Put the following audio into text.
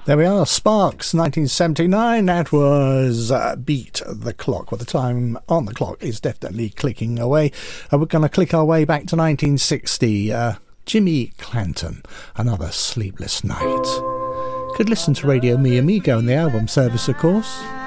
There we are, Sparks, 1979. That was Beat the Clock. Well, the time on the clock is definitely clicking away. We're going to click our way back to 1960. Jimmy Clanton, Another Sleepless Night. Could listen to Radio Mi Amigo on the album service, of course.